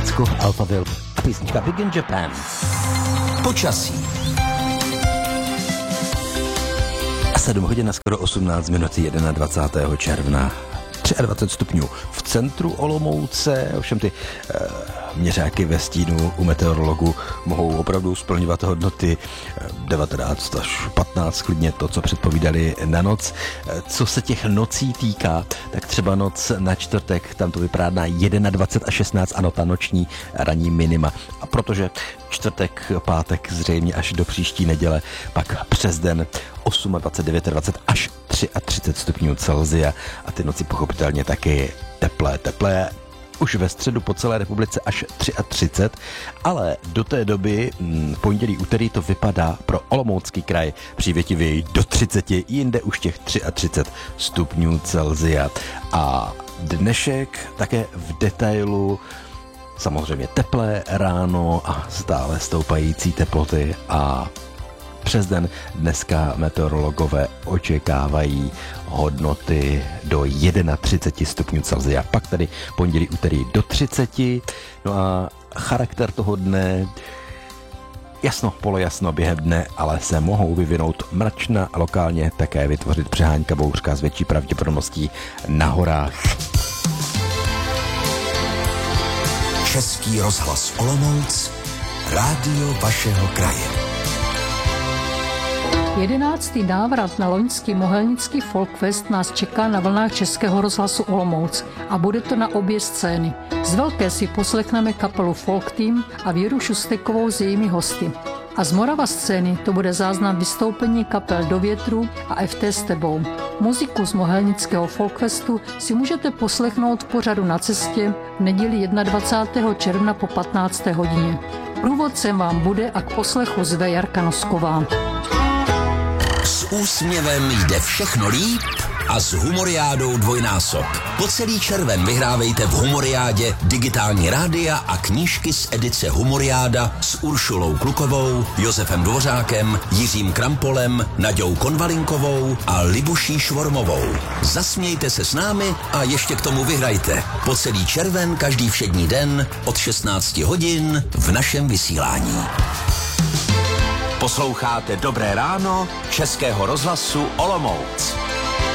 Německo, Alphaville a písnička Big in Japan. Počasí. 7 hodin a skoro 18 minut 21. června. 23 stupňů v centru Olomouce, ovšem ty měřáky ve stínu u meteorologů mohou opravdu splňovat hodnoty 19 až 15, klidně to, co předpovídali na noc. Co se těch nocí týká, tak třeba noc na čtvrtek, tam to vypadá na 21 a 16, ano, ta noční ranní minima. A protože čtvrtek, pátek, zřejmě až do příští neděle, pak přes den 28, 29 až 33 stupňů Celsia a ty noci pochopitelně taky teplé. Už ve středu po celé republice až 33, ale do té doby pondělí, úterý to vypadá pro Olomoucký kraj přívětivěji do 30, jinde už těch 33 stupňů Celsia. A dnešek také v detailu, samozřejmě teplé ráno a stále stoupající teploty a přes den dneska meteorologové očekávají hodnoty do 31 stupňů Celsia. Pak tedy pondělí, úterý do 30. No a charakter toho dne, jasno, polojasno během dne, ale se mohou vyvinout mračna a lokálně také vytvořit přehánka bouřka s větší pravděpodobností na horách. Český rozhlas Olomouc, rádio vašeho kraje. 11. návrat na loňský mohelnický Folkfest nás čeká na vlnách Českého rozhlasu Olomouc a bude to na obě scény. Z velké si poslechneme kapelu Folk Team a Věru Šustekovou s jejími hosty. A z Morava scény to bude záznam vystoupení kapel Do větru a FT s tebou. Muziku z mohelnického Folkfestu si můžete poslechnout v pořadu Na cestě v neděli 21. června po 15. hodině. Průvodcem vám bude a k poslechu zve Jarka Nosková. S úsměvem jde všechno líp a s Humoriádou dvojnásob. Po celý červen vyhrávejte v Humoriádě digitální rádia a knížky z edice Humoriáda s Uršulou Klukovou, Josefem Dvořákem, Jiřím Krampolem, Naďou Konvalinkovou a Libuší Švormovou. Zasmějte se s námi a ještě k tomu vyhrajte. Po celý červen každý všední den od 16 hodin v našem vysílání. Posloucháte Dobré ráno Českého rozhlasu Olomouc.